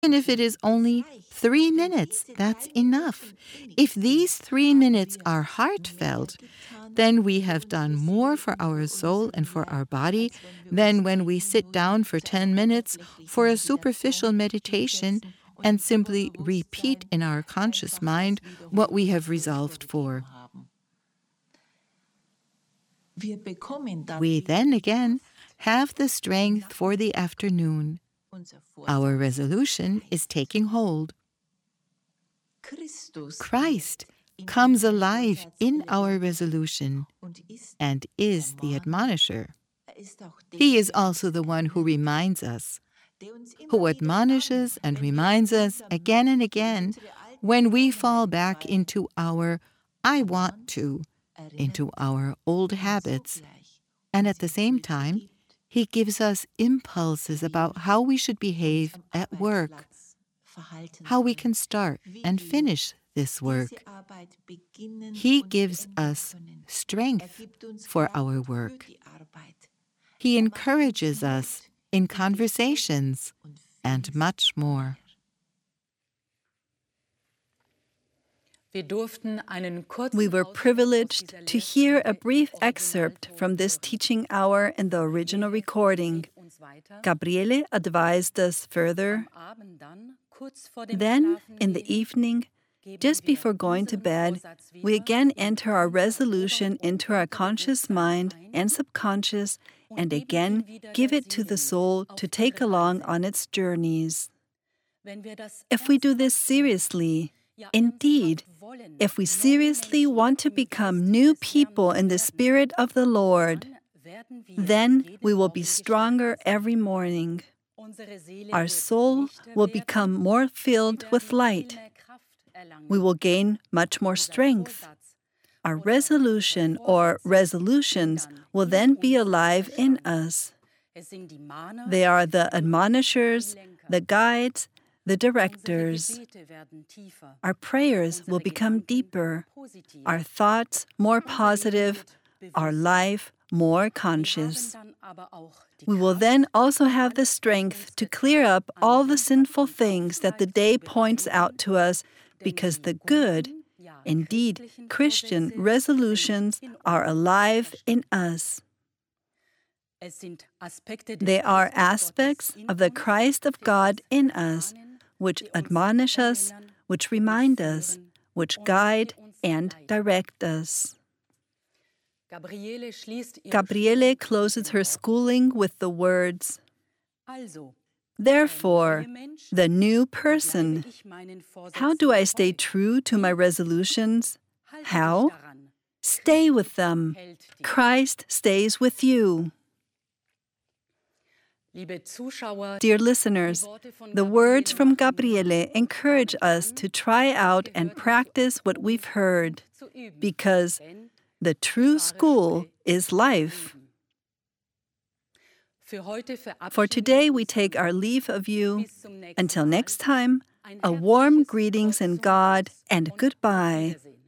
Even if it is only 3 minutes, that's enough. If these 3 minutes are heartfelt, then we have done more for our soul and for our body than when we sit down for 10 minutes for a superficial meditation and simply repeat in our conscious mind what we have resolved for. We then again have the strength for the afternoon. Our resolution is taking hold. Christ comes alive in our resolution and is the admonisher. He is also the one who reminds us, who admonishes and reminds us again and again when we fall back into our I want to, into our old habits. And at the same time, He gives us impulses about how we should behave at work, how we can start and finish this work. He gives us strength for our work. He encourages us in conversations and much more. We were privileged to hear a brief excerpt from this teaching hour in the original recording. Gabriele advised us further. Then, in the evening, just before going to bed, we again enter our resolution into our conscious mind and subconscious and again give it to the soul to take along on its journeys. If we do this seriously, indeed, if we seriously want to become new people in the Spirit of the Lord, then we will be stronger every morning. Our soul will become more filled with light. We will gain much more strength. Our resolution or resolutions will then be alive in us. They are the admonishers, the guides, the directors. Our prayers will become deeper, our thoughts more positive, our life more conscious. We will then also have the strength to clear up all the sinful things that the day points out to us, because the good, indeed Christian resolutions are alive in us. They are aspects of the Christ of God in us, which admonish us, which remind us, which guide and direct us. Gabriele closes her schooling with the words, "Therefore, the new person. How do I stay true to my resolutions? How? Stay with them. Christ stays with you." Dear listeners, the words from Gabriele encourage us to try out and practice what we've heard, because the true school is life. For today, we take our leave of you. Until next time, a warm greetings in God and goodbye.